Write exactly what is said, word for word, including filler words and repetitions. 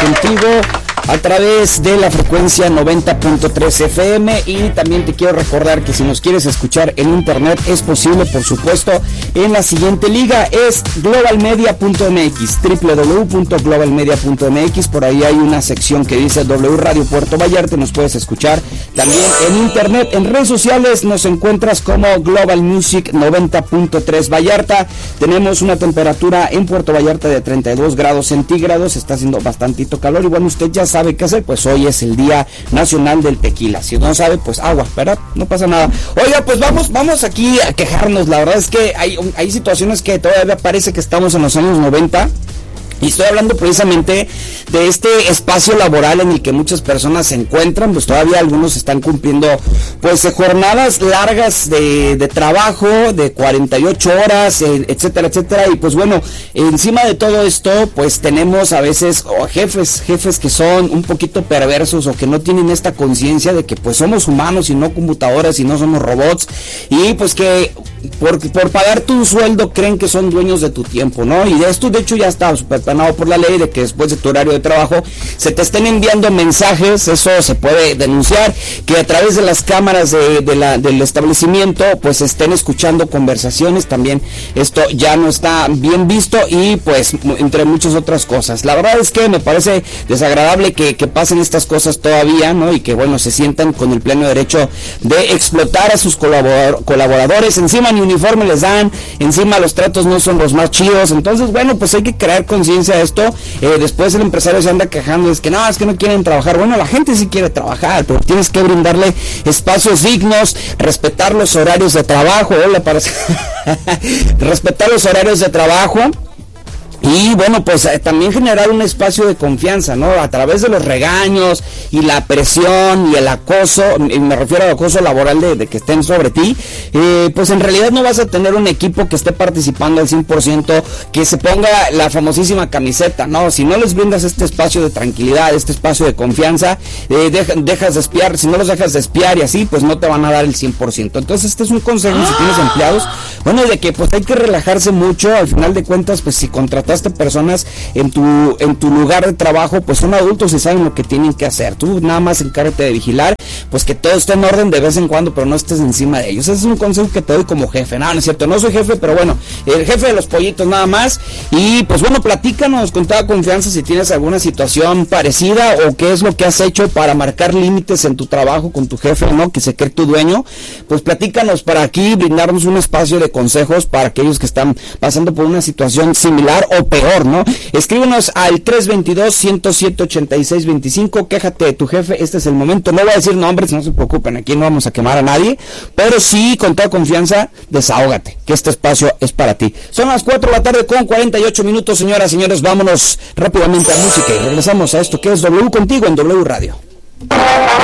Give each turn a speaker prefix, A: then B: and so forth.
A: contigo a través de la frecuencia noventa punto tres F M, y también te quiero recordar que si nos quieres escuchar en internet es posible, por supuesto, en la siguiente liga, es global media punto m x, doble u doble u doble u punto global media punto m x. Por ahí hay una sección que dice W Radio Puerto Vallarta, nos puedes escuchar también en internet. En redes sociales nos encuentras como Global Music noventa punto tres Vallarta. Tenemos una temperatura en Puerto Vallarta de treinta y dos grados centígrados, está haciendo bastantito calor, y bueno, usted ya sabe qué hacer, pues hoy es el Día Nacional del Tequila. Si no sabe, pues agua, ¿verdad? No pasa nada. Oiga, pues vamos, vamos aquí a quejarnos. La verdad es que hay, hay situaciones que todavía parece que estamos en los años noventa. Y estoy hablando precisamente de este espacio laboral en el que muchas personas se encuentran, pues todavía algunos están cumpliendo pues jornadas largas de, de trabajo, de cuarenta y ocho horas, etcétera, etcétera. Y pues bueno, encima de todo esto, pues tenemos a veces oh, jefes, jefes que son un poquito perversos o que no tienen esta conciencia de que pues somos humanos y no computadoras y no somos robots, y pues que por, por pagar tu sueldo creen que son dueños de tu tiempo, ¿no? Y de esto de hecho ya está súper por la ley de que después de tu horario de trabajo se te estén enviando mensajes. Eso se puede denunciar, que a través de las cámaras de, de la, del establecimiento pues estén escuchando conversaciones. También esto ya no está bien visto, y pues entre muchas otras cosas. La verdad es que me parece desagradable que, que pasen estas cosas todavía, ¿no? Y que bueno, se sientan con el pleno derecho de explotar a sus colabor- colaboradores. Encima ni uniforme les dan, encima los tratos no son los más chidos. Entonces bueno, pues hay que crear conciencia a esto. Eh, después el empresario se anda quejando, es que no, es que no quieren trabajar. Bueno, la gente sí quiere trabajar, pero tienes que brindarle espacios dignos, respetar los horarios de trabajo, hola, para respetar los horarios de trabajo. Y bueno, pues eh, también generar un espacio de confianza, ¿no? A través de los regaños y la presión y el acoso, y me refiero al acoso laboral de, de que estén sobre ti, eh, pues en realidad no vas a tener un equipo que esté participando al cien por ciento, que se ponga la famosísima camiseta, ¿no? Si no les brindas este espacio de tranquilidad, este espacio de confianza, eh, deja, dejas de espiar, si no los dejas de espiar y así, pues no te van a dar el cien por ciento. Entonces este es un consejo si tienes empleados, bueno, de que pues hay que relajarse mucho. Al final de cuentas, pues si contratas personas en tu en tu lugar de trabajo, pues son adultos y saben lo que tienen que hacer. Tú nada más encárgate de vigilar, pues que todo esté en orden de vez en cuando, pero no estés encima de ellos. Ese es un consejo que te doy como jefe. No, no es cierto, no soy jefe, pero bueno, el jefe de los pollitos nada más. Y pues bueno, platícanos con toda confianza si tienes alguna situación parecida, o qué es lo que has hecho para marcar límites en tu trabajo con tu jefe, ¿no? Que se cree tu dueño. Pues platícanos para aquí brindarnos un espacio de consejos para aquellos que están pasando por una situación similar o peor, ¿no? Escríbenos al tres dos dos, uno cero siete, ocho seis dos cinco, quéjate de tu jefe, este es el momento. No voy a decir nombres, no se preocupen, aquí no vamos a quemar a nadie, pero sí, con toda confianza, desahógate, que este espacio es para ti. Son las cuatro de la tarde con cuarenta y ocho minutos, señoras y señores, vámonos rápidamente a música y regresamos a esto que es W Contigo en W Radio.